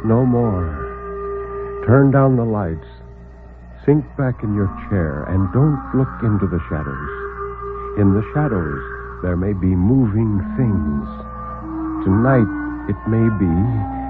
no more. Turn down the lights. Sink back in your chair and don't look into the shadows. In the shadows, there may be moving things. Tonight, it may be